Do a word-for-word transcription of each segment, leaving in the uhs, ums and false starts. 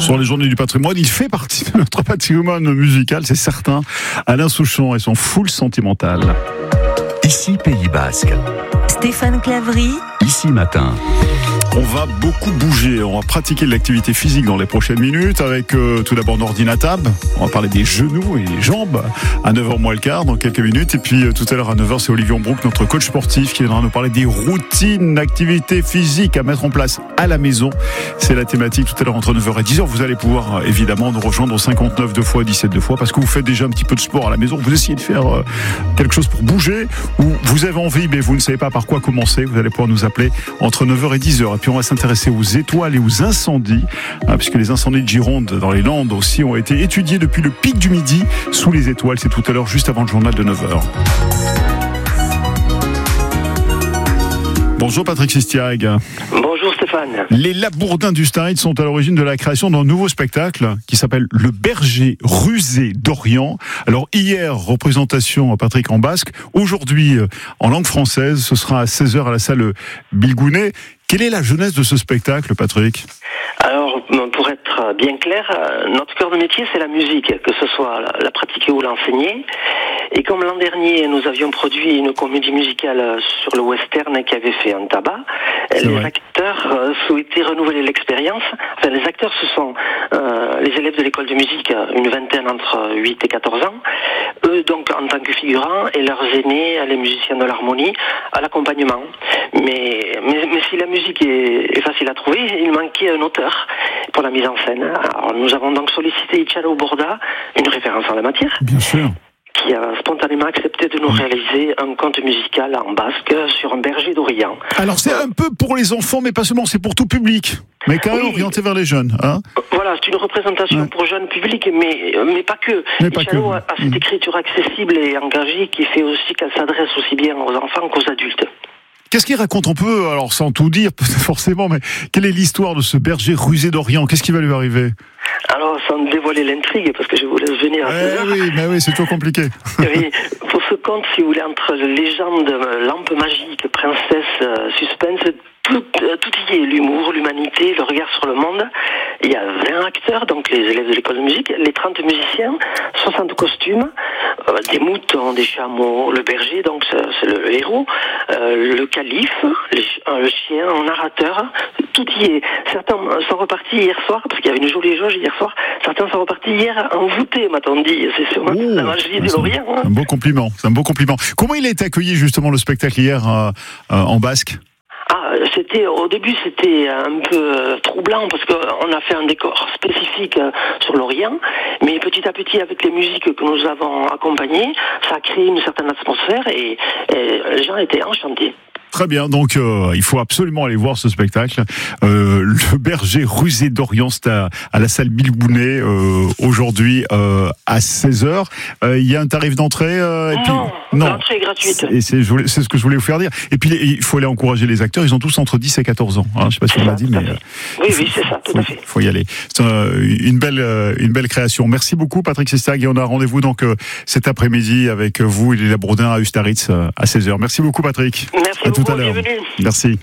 Sur les journées du patrimoine, il fait partie de notre patrimoine musical, c'est certain. Alain Souchon et son full sentimental. Ici Pays Basque. Stéphane Claverie. Ici Matin. On va beaucoup bouger, on va pratiquer de l'activité physique dans les prochaines minutes avec euh, tout d'abord Nordina Tab. On va parler des genoux et des jambes à neuf heures moins le quart dans quelques minutes. Et puis euh, tout à l'heure à neuf heures, c'est Olivier Ombrook, notre coach sportif, qui viendra nous parler des routines d'activité physique à mettre en place à la maison. C'est la thématique tout à l'heure entre neuf heures et dix heures. Vous allez pouvoir euh, évidemment nous rejoindre au cinquante-neuf deux fois dix-sept deux fois parce que vous faites déjà un petit peu de sport à la maison. Vous essayez de faire euh, quelque chose pour bouger ou vous avez envie mais vous ne savez pas par quoi commencer. Vous allez pouvoir nous appeler entre neuf heures et dix heures. Et puis on va s'intéresser aux étoiles et aux incendies, hein, puisque les incendies de Gironde dans les Landes aussi ont été étudiés depuis le pic du midi sous les étoiles. C'est tout à l'heure, juste avant le journal de neuf heures. Bonjour Patrick Sistiag. Bonjour Stéphane. Les Labourdins du Staritz sont à l'origine de la création d'un nouveau spectacle qui s'appelle Le Berger rusé d'Orient. Alors hier, représentation Patrick en basque. Aujourd'hui, en langue française, ce sera à seize heures à la salle Bilgounet. Quelle est la jeunesse de ce spectacle, Patrick ? Alors, pour être bien clair, notre cœur de métier, c'est la musique, que ce soit la pratiquer ou l'enseigner. Et comme l'an dernier, nous avions produit une comédie musicale sur le western qui avait fait un tabac, c'est les vrai. acteurs souhaitaient renouveler l'expérience. Enfin, les acteurs, ce sont euh, les élèves de l'école de musique, une vingtaine entre huit et quatorze ans. Eux, donc, en tant que figurants, et leurs aînés, les musiciens de l'harmonie, à l'accompagnement. Mais, mais, mais si la musique est, est facile à trouver, il manquait un auteur pour la mise en scène. Alors, nous avons donc sollicité Italo Borda, une référence en la matière. Bien sûr. Qui a spontanément accepté de nous réaliser un conte musical en basque sur un berger d'Orient. Alors c'est un peu pour les enfants, mais pas seulement, c'est pour tout public, mais quand même oui. orienté vers les jeunes. Hein voilà, c'est une représentation ouais. pour jeunes publics, mais, mais pas que. Mais pas Italo que. a cette écriture accessible et engagée qui fait aussi qu'elle s'adresse aussi bien aux enfants qu'aux adultes. Qu'est-ce qu'il raconte? On peut, alors sans tout dire forcément, mais quelle est l'histoire de ce berger rusé d'Orient? Qu'est-ce qui va lui arriver? Alors, sans dévoiler l'intrigue, parce que je vous laisse venir à eh oui, mais oui, c'est toujours compliqué. Oui, pour ce conte, si vous voulez, entre légende, lampe magique, princesse, suspense, tout, tout y est, l'humour, l'humanité, le regard sur le monde. Il y a vingt acteurs, donc les élèves de l'école de musique, les trente musiciens, soixante costumes, euh, des moutons, des chameaux, le berger, donc c'est, c'est le, le héros, euh, le calife, les, euh, le chien, un narrateur, tout y est. Certains sont repartis hier soir, parce qu'il y avait une jolie jauge hier soir, certains sont repartis hier envoûtés, m'a-t-on dit. C'est sûrement oh, la magie de l'Orient. Hein. Un beau compliment, c'est un beau compliment. Comment il a été accueilli justement le spectacle hier euh, euh, en basque? Ah, c'était au début c'était un peu troublant parce qu'on a fait un décor spécifique sur l'Orient, mais petit à petit avec les musiques que nous avons accompagnées, ça a créé une certaine atmosphère et, et les gens étaient enchantés. Très bien, donc euh, il faut absolument aller voir ce spectacle. Euh, le berger rusé d'Orient, c'est à, à la salle Bilgounet euh, aujourd'hui euh, à seize heures. Euh, il y a un tarif d'entrée euh, et non, puis, non, l'entrée est gratuite. C'est, c'est, je voulais, c'est ce que je voulais vous faire dire. Et puis il faut aller encourager les acteurs, ils ont tous entre dix et quatorze ans. Hein, je ne sais pas si on l'a dit, mais... Euh, oui, oui, c'est ça, tout faut, à fait. Il faut y aller. C'est euh, une, belle, euh, une belle création. Merci beaucoup Patrick Sistiag et on a rendez-vous donc euh, cet après-midi avec vous et les Labourdins à Ustaritz euh, à seize heures. Merci beaucoup Patrick. Merci à beaucoup. Tout à l'heure. Bienvenue. Merci.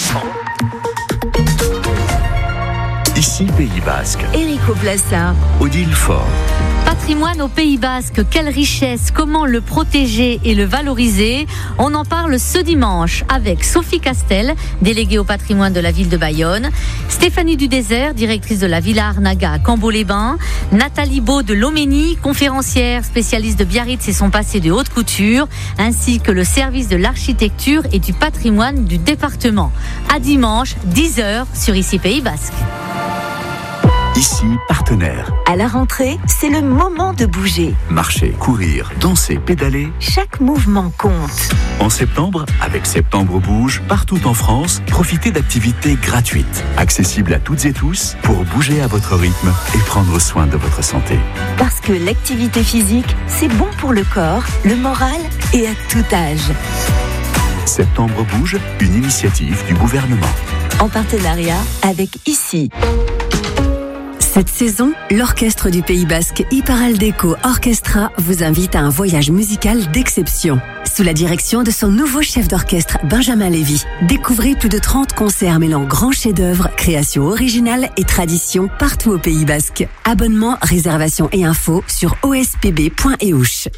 Ici Pays Basque. Érico Blassa. Odile Faure. Patrimoine au Pays Basque, quelle richesse, comment le protéger et le valoriser? On en parle ce dimanche avec Sophie Castel, déléguée au patrimoine de la ville de Bayonne, Stéphanie Dudésert, directrice de la Villa Arnaga à Cambo-les-Bains, Nathalie Beau de Loménie, conférencière, spécialiste de Biarritz et son passé de haute couture, ainsi que le service de l'architecture et du patrimoine du département. À dimanche, dix heures sur Ici Pays Basque. Ici, partenaire. À la rentrée, c'est le moment de bouger. Marcher, courir, danser, pédaler. Chaque mouvement compte. En septembre, avec Septembre Bouge, partout en France, profitez d'activités gratuites, accessibles à toutes et tous, pour bouger à votre rythme et prendre soin de votre santé. Parce que l'activité physique, c'est bon pour le corps, le moral et à tout âge. Septembre Bouge, une initiative du gouvernement. En partenariat avec Ici. Cette saison, l'Orchestre du Pays Basque Iparaldeco Orchestra vous invite à un voyage musical d'exception. sous la direction de son nouveau chef d'orchestre Benjamin Lévy. Découvrez plus de trente concerts mêlant grands chefs-d'œuvre, créations originales et traditions partout au Pays Basque. Abonnement, réservation et infos sur o s p b point e u c h.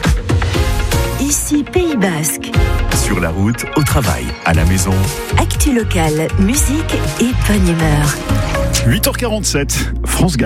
Ici Pays Basque. Sur la route, au travail, à la maison. Actu locale, musique et bonne humeur. huit heures quarante-sept, France Gall.